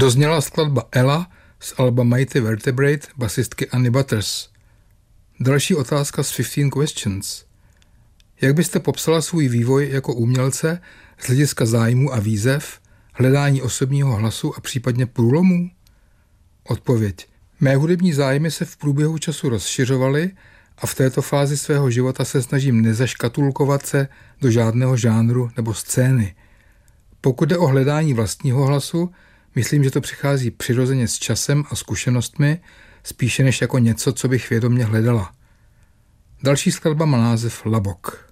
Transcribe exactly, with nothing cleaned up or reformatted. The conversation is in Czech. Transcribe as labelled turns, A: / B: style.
A: Dozněla skladba Ella z alba Mighty Vertebrate basistky Annie Butters. Další otázka z fifteen questions. Jak byste popsala svůj vývoj jako umělce z hlediska zájmu a výzev, hledání osobního hlasu a případně průlomů? Odpověď. Mé hudební zájmy se v průběhu času rozšiřovaly a v této fázi svého života se snažím nezaškatulkovat se do žádného žánru nebo scény. Pokud jde o hledání vlastního hlasu, myslím, že to přichází přirozeně s časem a zkušenostmi, spíše než jako něco, co bych vědomě hledala. Další skladba má název Labok.